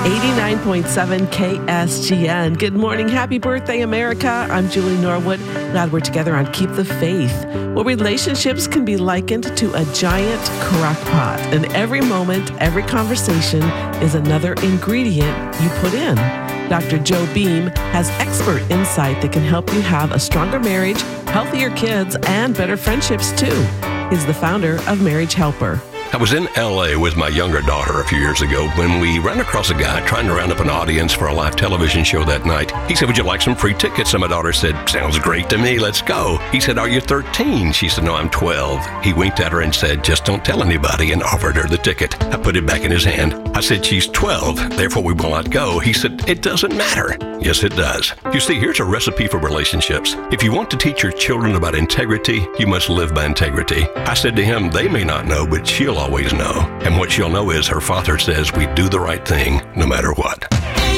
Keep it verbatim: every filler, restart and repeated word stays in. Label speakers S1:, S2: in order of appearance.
S1: eighty-nine point seven K S G N. Good morning. Happy birthday, America. I'm Julie Norwood. Glad we're together on Keep the Faith. Well, relationships can be likened to a giant crock pot, and every moment, every conversation is another ingredient you put in. Doctor Joe Beam has expert insight that can help you have a stronger marriage, healthier kids, and better friendships, too. He's the founder of Marriage Helper.
S2: I was in L A with my younger daughter a few years ago when we ran across a guy trying to round up an audience for a live television show that night. He said, "Would you like some free tickets?" And my daughter said, "Sounds great to me. Let's go." He said, "Are you thirteen?" She said, "No, I'm twelve." He winked at her and said, "Just don't tell anybody," and offered her the ticket. I put it back in his hand. I said, "She's twelve, therefore we will not go." He said, "It doesn't matter." Yes, it does. You see, here's a recipe for relationships. If you want to teach your children about integrity, you must live by integrity. I said to him, "They may not know, but she'll always know." And what she'll know is her father says we do the right thing no matter what.